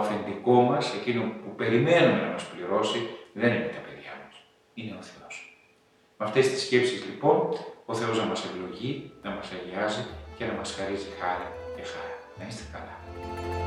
αφεντικό μας, εκείνο που περιμένουμε να μας πληρώσει, δεν είναι τα παιδιά μας. Είναι ο Θεός. Με αυτές τις σκέψεις λοιπόν, ο Θεός να μας ευλογεί, να μας αγιάζει και να μας χαρίζει χάρη και χαρά. Να είστε καλά.